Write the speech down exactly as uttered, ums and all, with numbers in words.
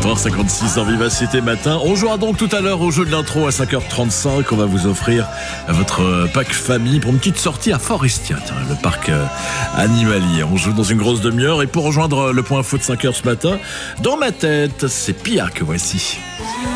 quatre heures cinquante-six en Vivacité Matin. On jouera donc tout à l'heure au jeu de l'intro à cinq heures trente-cinq. On va vous offrir votre pack famille pour une petite sortie à Forestia, le parc animalier. On joue dans une grosse demi-heure. Et pour rejoindre le point info de cinq heures ce matin, dans ma tête, c'est Pia que voici.